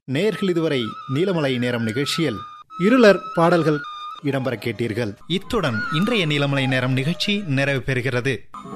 நேயர்கள் இதுவரை நீலமலை நேரம் நிகழ்ச்சியில் இருளர் பாடல்கள் இடம்பெற கேட்டீர்கள். இத்துடன் இன்றைய நீலமலை நேரம் நிகழ்ச்சி நிறைவு பெறுகிறது.